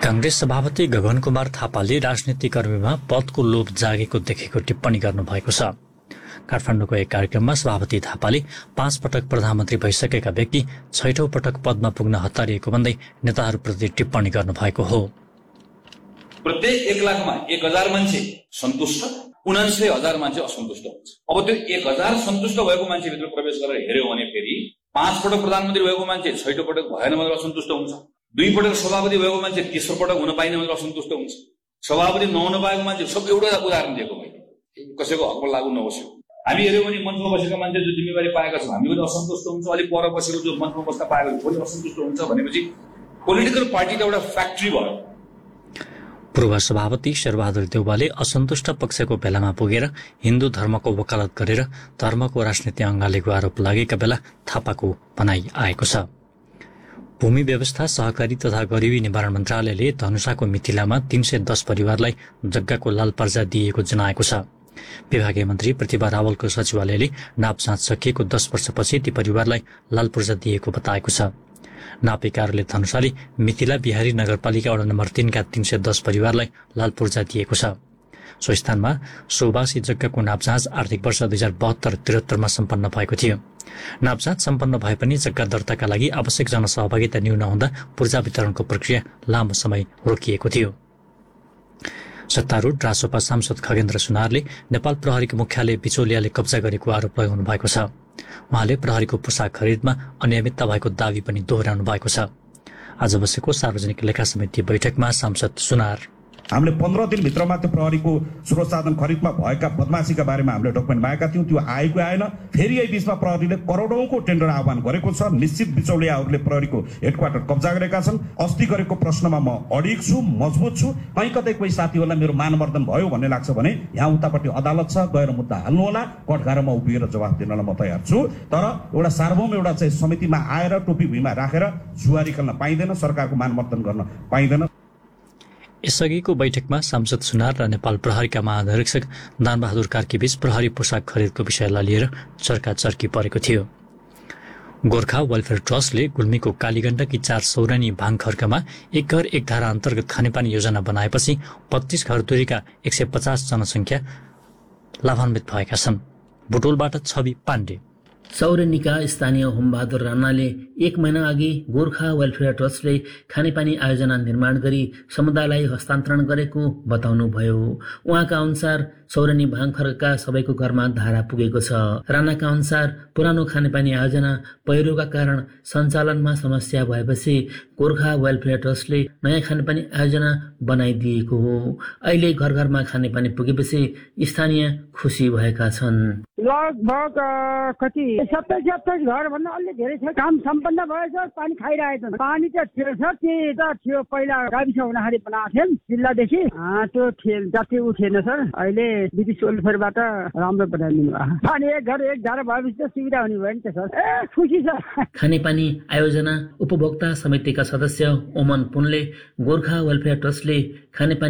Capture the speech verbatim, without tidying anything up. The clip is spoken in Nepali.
कांग्रेस सभापति गगन कुमार थापाले राजनीतिक कर्मीमा पदको लोभ जागेको देखेको टिप्पणी गर्नुभएको छ। काठमाडौँको एक कार्यक्रममा सभापति थापाले पाँच पटक प्रधानमन्त्री भइसकेका व्यक्ति छैठौं पटक पदमा पुग्न हतारिएको भन्दै नेताहरूप्रति टिप्पणी गर्नुभएको हो। प्रत्येक एक लाखमा एक हजार मान्छे सन्तुष्ट, उनान्सय हजार मान्छे असन्तुष्ट हुन्छ। अब त्यो एक हजार सन्तुष्ट भएको मान्छेभित्र प्रवेश गरेर हेऱ्यो भने फेरि पाँच पटक प्रधानमन्त्री भएको मान्छे छैठौं पटक भएन भनेर असन्तुष्ट हुन्छ। दुई पटक सभापति भएको मान्छे तेस्रो पटक हुन पाइन भनेर असन्तुष्ट हुन्छ। सभापति नहुन पाएको मान्छे सब एउटा उदाहरण दिएको मैले, कसैको हकमा लागू नहोस्। हामी हेऱ्यौँ भने मञ्चमा बसेका मान्छे जो जिम्मेवारी पाएका छौँ हामी पनि असन्तुष्ट हुन्छ। अलिक पर बसेको जो मञ्चमा बस्न पाएको पनि असन्तुष्ट हुन्छ भनेपछि पोलिटिकल पार्टीको एउटा फ्याक्ट्री भयो। पूर्व सभापति शेरबहादुर देउवाले असन्तुष्ट पक्षको भेलामा पुगेर हिन्दू धर्मको वकालत गरेर धर्मको राजनीति अँगालेको आरोप लागेका बेला थापाको भनाई आएको छ। भूमि व्यवस्था, सहकारी तथा गरिबी निवारण मन्त्रालयले धनुषाको मिथिलामा तीन सय दस परिवारलाई जग्गाको लाल पर्जा दिएको जनाएको छ। विभागीय मन्त्री प्रतिभा रावलको सचिवालयले नाप जाँच सकिएको दस वर्षपछि ती परिवारलाई लाल पर्जा दिएको बताएको छ। नापी कार्यालय धनुषाले मिथिला बिहारी नगरपालिका वडा नम्बर तीनका तीन सय दस परिवारलाई लाल पूर्जा दिएको छ। सो स्थानमा सोबासी जग्गाको नाप जाँच आर्थिक वर्ष दुई हजार बहत्तर त्रिहत्तरमा सम्पन्न भएको थियो। नाप जाँच सम्पन्न भए पनि जग्गा दर्ताका लागि आवश्यक जनसहभागिता न्यून हुँदा पूर्जा वितरणको प्रक्रिया लामो समय रोकिएको थियो। सत्तारूढ रासोपा सांसद खगेन्द्र सुनारले नेपाल प्रहरीको मुख्यालय बिचौलियाले कब्जा गरेको आरोप लगाउनु भएको छ। उहाँले प्रहरीको पोसाक खरिदमा अनियमितता भएको दावी पनि दोहोर्याउनु भएको छ। आज बसेको सार्वजनिक लेखा समिति बैठकमा सांसद सुनार हामीले पन्ध्र दिनभित्रमा त्यो प्रहरीको स्रोत साधन खरिदमा भएका बदमाशीका बारेमा हामीले डकुमेन्ट मागेका थियौँ, त्यो आएको आएन। फेरि यही बीचमा प्रहरीले करोडौंको टेन्डर आह्वान गरेको छ। निश्चित बिचौलियाहरूले प्रहरीको हेडक्वार्टर कब्जा गरेका छन्। अस्ति गरेको प्रश्नमा म अडिग छु, मजबुत छु। कहीँ कतै कोही साथीहरूलाई मेरो मानवर्धन भयो भन्ने लाग्छ भने यहाँ उतापट्टि अदालत छ, गएर मुद्दा हाल्नुहोला, कठघारामा उभिएर जवाफ दिनलाई म तयार छु। तर एउटा सार्वभौम एउटा चाहिँ समितिमा आएर टोपी भुइँमा राखेर जुवारी खेल्न पाइँदैन, सरकारको मानवर्धन गर्न पाइँदैन। यसअघिको बैठकमा सांसद सुनार र नेपाल प्रहरीका महानिरीक्षक दानबहादुर कार्कीबीच प्रहरी पोसाक खरिदको विषयलाई लिएर चर्काचर्की परेको थियो। गोर्खा वेलफेयर ट्रस्टले गुल्मीको कालीगण्डकी चार सौरानी भाङ खर्कमा एक घर एक धारा अन्तर्गत खानेपानी योजना बनाएपछि पच्चीस घर दूरीका एक सय पचास जनसङ्ख्या लाभान्वित भएका छन्। बुटोलबाट छवि पाण्डे। सौरेनीका स्थानीय होमबहादुर राणाले एक महिना अघि गोर्खा वेलफेयर ट्रस्टले खानेपानी आयोजना निर्माण गरी समुदायलाई हस्तान्तरण गरेको बताउनुभयो। उहाँका अनुसार सौरेनी भाङखर्कका सबैको घरमा धारा पुगेको छ। राणाका अनुसार पुरानो खानेपानी आयोजना पहिरोका कारण सञ्चालनमा समस्या भएपछि गोर्खा वेलफेयर ट्रस्टले नयाँ खानेपानी आयोजना बनाइदिएको हो। अहिले घर घरमा खानेपानी पुगेपछि स्थानीय खुसी भएका छन्। लगभग कति सत्ताइस सत्ताइस घर भन्दा अलि धेरै छ। काम सम्पन्न भएछ, पानी खाइरहेछ। पानी त थियो छ, त्यो त थियो पहिला गाविस हुँदाखेरि बनाएको थियौँ जिल्लादेखि, त्यो थिएन, जति उठेन सर। अहिले ब्रिटिस वेलफेयरबाट राम्रो बनाइदिनु भयो। पानी एक घर एक धारा भएपछि त सुविधा हुने भयो नि त सर। ए खुसी छ। खानेपानी आयोजना उपभोक्ता समितिका सदस्य ओमन पुनले गोर्खा वेलफेयर ट्रस्टले खानेपानी